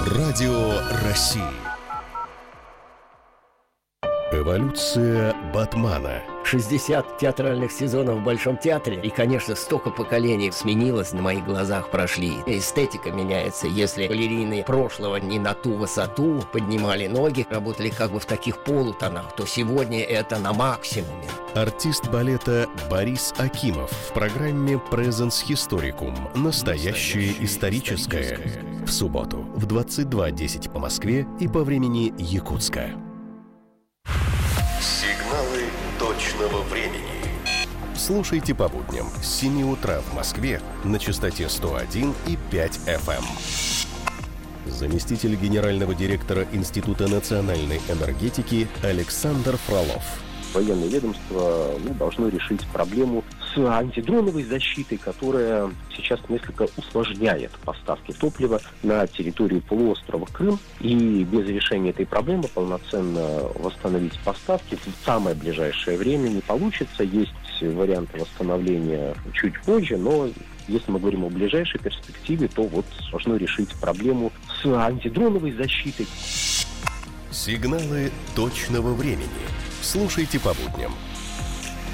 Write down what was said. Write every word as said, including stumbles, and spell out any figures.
Радио России. Эволюция Батмана. шестьдесят театральных сезонов в Большом театре. И, конечно, столько поколений сменилось, на моих глазах прошли. Эстетика меняется. Если балерины прошлого не на ту высоту поднимали ноги, работали как бы в таких полутонах, то сегодня это на максимуме. Артист балета Борис Акимов в программе Presens Historicum. Настоящее историческое. В субботу в двадцать два десять по Москве и по времени Якутска. Сигналы точного времени. Слушайте по будням с семи утра в Москве на частоте сто один и пять эф эм. Заместитель генерального директора Института национальной энергетики Александр Фролов. Военное ведомство ну, должно решить проблему с антидроновой защитой, которая сейчас несколько усложняет поставки топлива на территорию полуострова Крым. И без решения этой проблемы полноценно восстановить поставки в самое ближайшее время не получится. Есть варианты восстановления чуть позже, но если мы говорим о ближайшей перспективе, то вот должно решить проблему с антидроновой защитой. Сигналы точного времени. Слушайте по будням